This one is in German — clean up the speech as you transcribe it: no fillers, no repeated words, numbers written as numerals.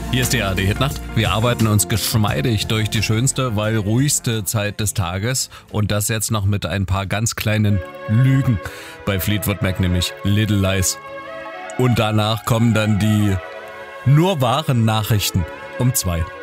Hier ist die ARD Hitnacht. Wir arbeiten uns geschmeidig durch die schönste, weil ruhigste Zeit des Tages. Und das jetzt noch mit ein paar ganz kleinen Lügen. Bei Fleetwood Mac nämlich Little Lies. Und danach kommen dann die nur wahren Nachrichten um 2.